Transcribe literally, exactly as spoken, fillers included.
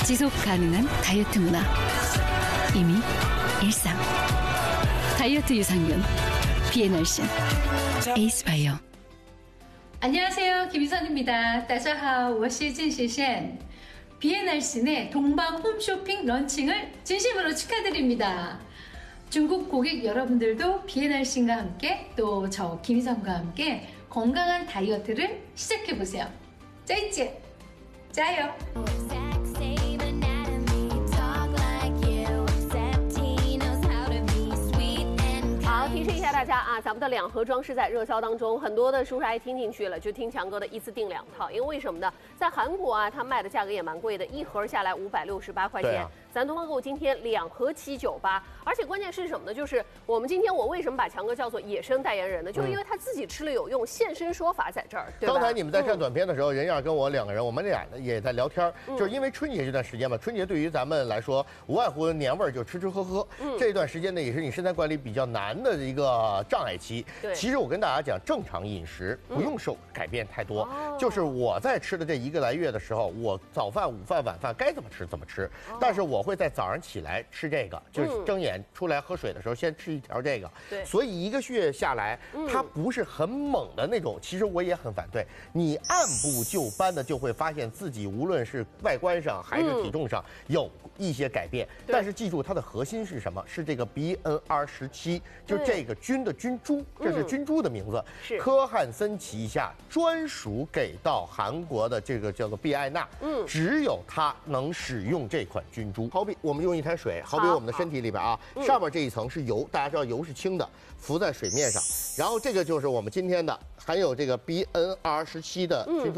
지속 가능한 다이어트 문화. 이미 일상. 다이어트 유산균. 비엔알신. 에이스바이오. 안녕하세요. 김희선입니다. 大家好，我是郑学贤. 비엔알신의 동방 홈쇼핑 런칭을 진심으로 축하드립니다. 중국 고객 여러분들도 비엔알신과 함께 또 저 김희선과 함께 건강한 다이어트를 시작해보세요. 짜이찌! 짜요! 好，提示一下大家啊，咱们的两盒装是在热销当中，很多的叔叔阿姨听进去了，就听强哥的一次订两套，因为为什么呢？在韩国啊，它卖的价格也蛮贵的，一盒下来五百六十八块钱。咱东方购今天两盒七九八，而且关键是什么呢？就是我们今天我为什么把强哥叫做野生代言人呢？就是因为他自己吃了有用，现身说法在这儿，对吧？ 刚才你们在看短片的时候，任燕跟我两个人，我们俩呢也在聊天，就是因为春节这段时间嘛，春节对于咱们来说，无外乎年味儿，就吃吃喝喝。这段时间呢，也是你身材管理比较难的一个障碍期。 对， 其实我跟大家讲，正常饮食不用受改变太多，就是我在吃的这一个来月的时候，我早饭、午饭、晚饭该怎么吃怎么吃，但是我会在早上起来吃这个，就是睁眼出来喝水的时候先吃一条这个。 对， 所以一个月下来，它不是很猛的那种。其实我也很反对，你按部就班的就会发现自己无论是外观上还是体重上有一些改变。但是记住，它的核心是什么？是这个 B N R 十七，就是这个菌的菌株，这是菌株的名字， 是科汉森旗下专属给到韩国的这个叫做必艾娜，嗯，只有它能使用这款菌株。好比我们用一滩水，好比我们的身体里边啊，上面这一层是油，大家知道油是轻的，浮在水面上，然后这个就是我们今天的含有这个 B N R 十七的菌株。